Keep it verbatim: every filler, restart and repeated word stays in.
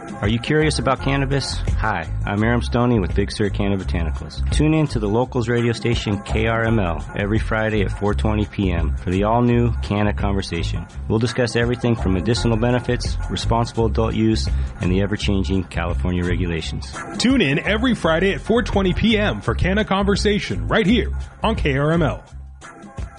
Are you curious about cannabis? Hi, I'm Aram Stoney with Big Sur Canna Botanicals. Tune in to the locals radio station K R M L every Friday at four twenty p.m. for the all-new Canna Conversation. We'll discuss everything from medicinal benefits, responsible adult use, and the ever-changing California regulations. Tune in every Friday at four twenty p.m. for Canna Conversation right here on K R M L.